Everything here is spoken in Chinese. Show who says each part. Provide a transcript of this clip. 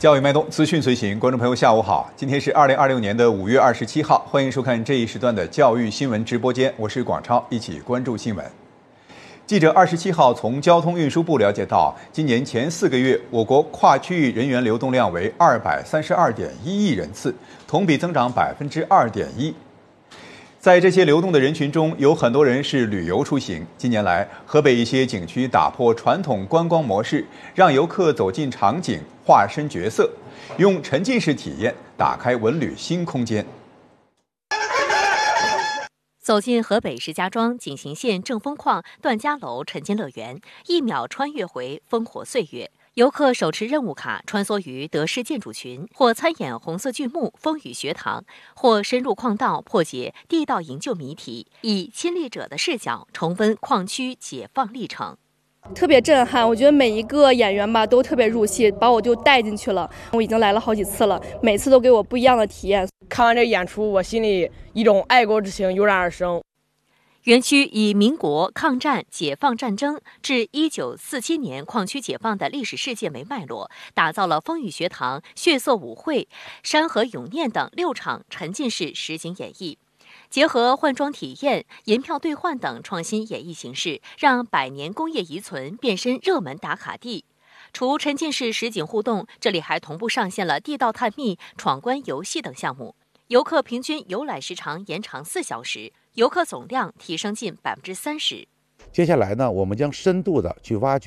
Speaker 1: 教育脉动，资讯随行。观众朋友，下午好！今天是2026年5月27号，欢迎收看这一时段的教育新闻直播间，我是广超，一起关注新闻。记者27号从交通运输部了解到，今年前4个月，我国跨区域人员流动量为232.1亿人次，同比增长2.1%。在这些流动的人群中，有很多人是旅游出行。近年来，河北一些景区打破传统观光模式，让游客走进场景，化身角色，用沉浸式体验打开文旅新空间。
Speaker 2: 走进河北石家庄景行县正风矿段家楼沉浸乐园，1秒穿越回烽火岁月。游客手持任务卡穿梭于德式建筑群，或参演红色剧目《风雨学堂》，或深入矿道破解地道营救谜题，以亲历者的视角重温矿区解放历程。
Speaker 3: 特别震撼，我觉得每一个演员吧都特别入戏，把我就带进去了。我已经来了好几次了，每次都给我不一样的体验。
Speaker 4: 看完这演出，我心里一种爱国之情油然而生。
Speaker 2: 园区以民国抗战解放战争至1947年矿区解放的历史事件为脉络，打造了风雨学堂、血色舞会、山河咏念等6场沉浸式实景演绎，结合换装体验、银票兑换等创新演绎形式，让百年工业遗存变身热门打卡地。除沉浸式实景互动，这里还同步上线了地道探秘、闯关游戏等项目，游客平均游览时长延长4小时。游客总量提升近30%。
Speaker 5: 接下来呢，我们将深度的去挖掘